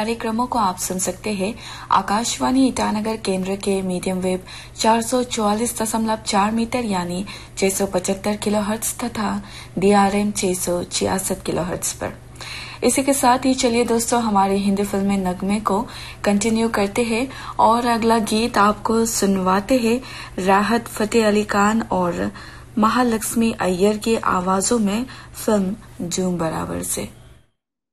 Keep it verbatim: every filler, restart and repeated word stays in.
कार्यक्रमों को आप सुन सकते हैं आकाशवाणी ईटानगर केंद्र के मीडियम वेव चार सौ चौवालीस दशमलव चार मीटर यानी छह सौ पचहत्तर किलोहर्ट्ज तथा डीआरएम छह सौ छियासठ किलोहर्ट्ज पर। इसी के साथ ही चलिए दोस्तों हमारी हिंदी फिल्म नगमे को कंटिन्यू करते हैं और अगला गीत आपको सुनवाते हैं राहत फतेह अली खान और महालक्ष्मी अय्यर की आवाजों में फिल्म जूम बराबर से।